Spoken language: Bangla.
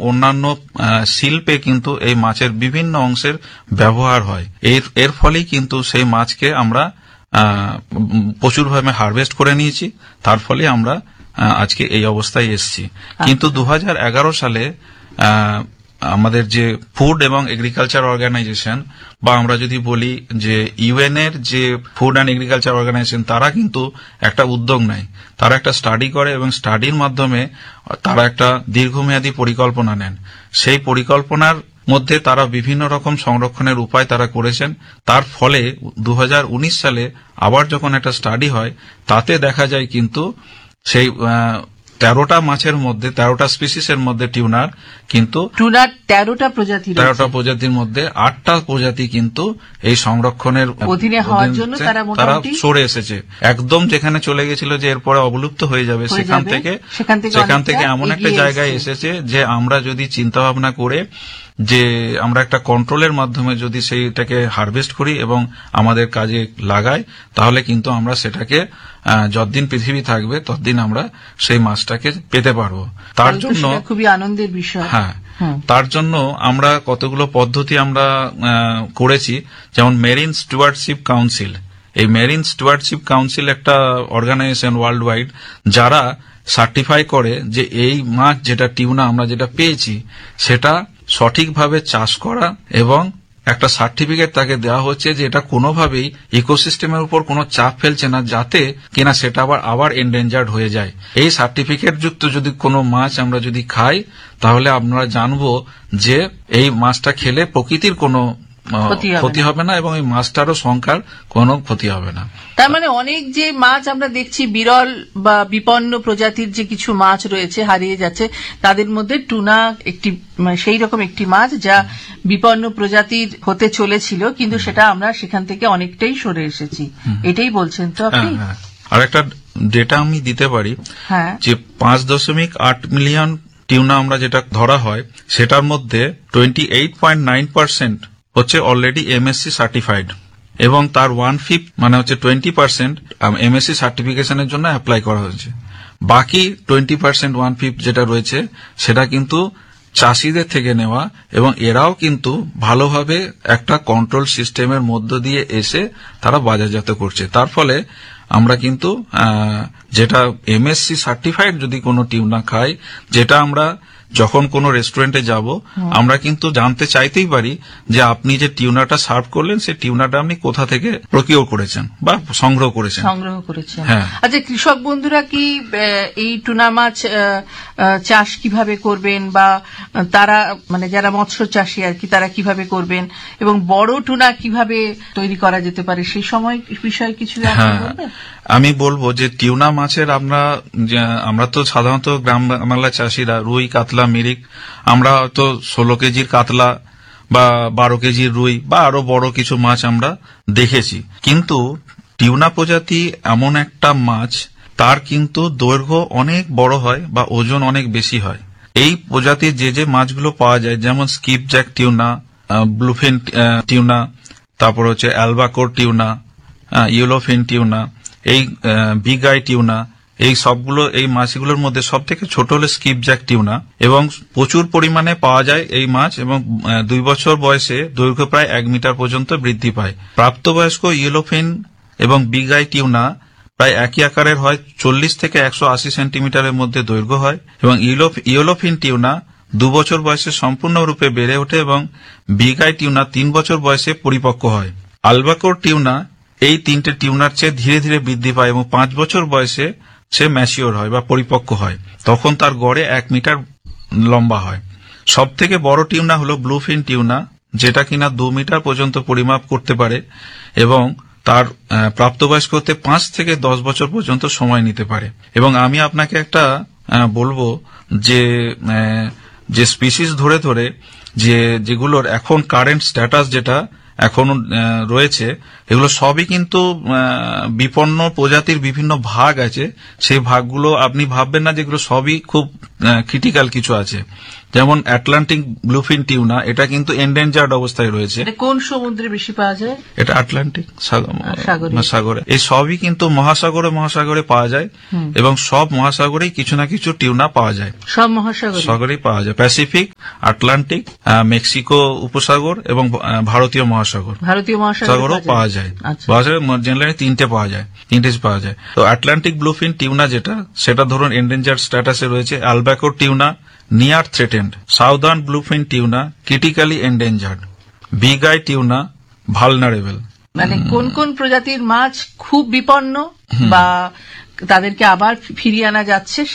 অন্যান্য শিল্পে কিন্তু এই মাছের বিভিন্ন অংশের ব্যবহার হয়। এর ফলেই কিন্তু সেই মাছকে আমরা প্রচুরভাবে হারভেস্ট করে নিয়েছি, তার ফলে আমরা আজকে এই অবস্থায় এসেছি। কিন্তু 2011 সালে আমাদের যে ফুড এবং এগ্রিকালচার অর্গানাইজেশন, বা আমরা যদি বলি যে ইউএন এর যে ফুড অ্যান্ড এগ্রিকালচার অর্গানাইজেশন, তারা কিন্তু একটা উদ্যোগ নেয়। তারা একটা স্টাডি করে এবং স্টাডির মাধ্যমে তারা একটা দীর্ঘমেয়াদী পরিকল্পনা নেন। সেই পরিকল্পনার মধ্যে তারা বিভিন্ন রকম সংরক্ষণের উপায় তারা করেছেন। তার ফলে 2019 সালে আবার যখন একটা স্টাডি হয়, তাতে দেখা যায় কিন্তু সেই 13টা মাছের মধ্যে 13টা স্পিসিসের মধ্যে টুনার 13টা প্রজাতির মধ্যে 8টা প্রজাতি কিন্তু এই সংরক্ষণের অধীনে হওয়ার জন্য তারা সরে এসেছে। একদম যেখানে চলে গেছিল যে এরপরে অবলুপ্ত হয়ে যাবে, সেখান থেকে এমন একটা জায়গায় এসেছে যে আমরা যদি চিন্তা ভাবনা করে যে আমরা একটা কন্ট্রোলের মাধ্যমে যদি সেইটাকে হারভেস্ট করি এবং আমাদের কাজে লাগাই, তাহলে কিন্তু আমরা সেটাকে যতদিন পৃথিবী থাকবে ততদিন আমরা সেই মাছটাকে পেতে পারবো। তার জন্য খুবই আনন্দের বিষয়। হ্যাঁ, তার জন্য আমরা কতগুলো পদ্ধতি আমরা করেছি, যেমন মেরিন স্টুয়ার্ডশিপ কাউন্সিল। এই মেরিন স্টুয়ার্ডশিপ কাউন্সিল একটা অর্গানাইজেশন ওয়ার্ল্ড ওয়াইড, যারা সার্টিফাই করে যে এই মাছ যেটা টিউনা আমরা যেটা পেয়েছি সেটা সঠিকভাবে চাষ করা, এবং একটা সার্টিফিকেট তাকে দেওয়া হচ্ছে যে এটা কোনোভাবেই ইকোসিস্টেমের উপর কোনো চাপ ফেলছে না, যাতে কিনা সেটা আবার এন্ডেঞ্জার্ড হয়ে যায়। এই সার্টিফিকেট যুক্ত যদি কোনো মাছ আমরা যদি খাই, তাহলে আমরা জানবো যে এই মাছটা খেলে প্রকৃতির কোনো ক্ষতি হবে না এবং এই মাছটারও সংখ্যার কোনো ক্ষতি হবে না। তার মানে অনেক যে মাছ আমরা দেখছি বিরল বা বিপন্ন প্রজাতির যে কিছু মাছ রয়েছে হারিয়ে যাচ্ছে, তাদের মধ্যে টুনা একটি সেই রকম একটি মাছ যা বিপন্ন প্রজাতির হতে চলেছিল, কিন্তু সেটা আমরা সেখান থেকে অনেকটাই সরে এসেছি। এটাই বলছেন তো আপনি? আর একটা ডেটা আমি দিতে পারি যে 5.8 মিলিয়ন টিউনা আমরা যেটা ধরা হয়, সেটার মধ্যে 28.9% হচ্ছে অলরেডি এমএসসি সার্টিফাইড, এবং তার 1/5 মানে হচ্ছে 20% এমএসসি সার্টিফিকেশনের জন্য অ্যাপ্লাই করা হয়েছে। বাকি 20% 1/5 যেটা রয়েছে সেটা কিন্তু চাষিদের থেকে নেওয়া, এবং এরাও কিন্তু ভালোভাবে একটা কন্ট্রোল সিস্টেমের মধ্য দিয়ে এসে তারা বাজারজাত করছে। তার ফলে আমরা কিন্তু যেটা এমএসসি সার্টিফাইড যদি কোনো টিউনা খাই, যেটা আমরা যখন কোনো রেস্টুরেন্টে যাব আমরা কিন্তু জানতে চাইতেই পারি যে আপনি যে টিউনাটা সার্ভ করলেন সেই টিউনাটা আপনি কোথা থেকে প্রকিওর করেছেন বা সংগ্রহ করেছেন। হ্যাঁ। আচ্ছা, কৃষক বন্ধুরা কি এই টুনা মাছ চাষ কিভাবে করবেন, বা তারা মানে যারা মৎস্য চাষী আর কি, তারা কিভাবে করবেন, এবং বড় টুনা কিভাবে তৈরি করা যেতে পারে সেই সময় বিষয়ে কিছু বলবেন? আমি বলবো যে টিউনা মাছের আমরা তো সাধারণত গ্রাম বাংলা চাষিরা রুই, কাতলা, মিরিক, আমরা হয়তো 16 কেজির কাতলা বা 12 কেজির রুই বা আরো বড় কিছু মাছ আমরা দেখেছি, কিন্তু টিউনা প্রজাতি এমন একটা মাছ, তার কিন্তু দৈর্ঘ্য অনেক বড় হয় বা ওজন অনেক বেশি হয়। এই প্রজাতির যে মাছগুলো পাওয়া যায়, যেমন স্কিপজ্যাক টিউনা, ব্লুফিন টিউনা, তারপর হচ্ছে অ্যালবাকোর টিউনা, ইয়েলোফিন টিউনা, এই বিগ আই টিউনা, এই মাছগুলোর মধ্যে সব থেকে ছোট হলো স্কিপজ্যাক টিউনা, এবং প্রচুর পরিমাণে পাওয়া যায় এই মাছ, এবং 2 বছর বয়সে দৈর্ঘ্য প্রায় 1 মিটার পর্যন্ত বৃদ্ধি পায়। প্রাপ্তবয়স্ক ইয়েলোফিন এবং বিগ আই টিউনা প্রায় একই আকারের হয়, 40 থেকে 180 সেন্টিমিটারের মধ্যে দৈর্ঘ্য হয়, এবং ইয়েলোফিন টিউনা 2 বছর বয়সে সম্পূর্ণরূপে বেড়ে ওঠে, এবং বিগ আই টিউনা 3 বছর বয়সে পরিপক্ক হয়। আলবাকোর টিউনা এই 3টে টিউনার চেয়ে ধীরে ধীরে বৃদ্ধি পায় এবং 5 বছর বয়সে সে ম্যাচিওর হয় বা পরিপক্ক হয়, তখন তার গড়ে 1 মিটার লম্বা হয়। সব থেকে বড় টিউনা হলো ব্লুফিন টিউনা, যেটা কিনা 2 মিটার পর্যন্ত পরিমাপ করতে পারে, এবং তার প্রাপ্তবয়স্ক হতে 5 থেকে 10 বছর পর্যন্ত সময় নিতে পারে। এবং আমি আপনাকে একটা বলবো যে স্পিসিস ধরে ধরে যেগুলোর এখন কারেন্ট স্ট্যাটাস যেটা এখন রয়েছে, এগুলো সবই কিন্তু বিপন্ন প্রজাতির বিভিন্ন ভাগ আছে। সেই ভাগগুলো আপনি ভাববেন না যেগুলো সবই খুব ক্রিটিক্যাল কিছু আছে। যেমন আটলান্টিক ব্লুফিন টিউনা, এটা কিন্তু এন্ডেঞ্জার্ড অবস্থায় রয়েছে। এটা কোন সমুদ্রে বেশি পাওয়া যায়? এটা আটলান্টিক সাগরে। সাগরে। এই সবই কিন্তু মহাসাগরে পাওয়া যায়, এবং সব মহাসাগরেই কিছু না কিছু টিউনা পাওয়া যায়। সব মহাসাগরে সাগরেই পাওয়া যায়, প্যাসিফিক, আটলান্টিক, মেক্সিকো উপসাগর এবং ভারতীয় মহাসাগর সাগরও পাওয়া যায়। জেনারেলি তিনটে পাওয়া যায়। তো আটলান্টিক ব্লুফিন টিউনা যেটা, সেটা ধরুন এন্ডেঞ্জার্ড স্ট্যাটাসে রয়েছে। Albacore টিউনা near threatened, southern bluefin টিউনা critically endangered, big I টিউনা vulnerable. মানে কোন কোন প্রজাতির মাছ খুব বিপন্ন বা তাদেরকে আবার ফিরিয়ে আনা যাচ্ছে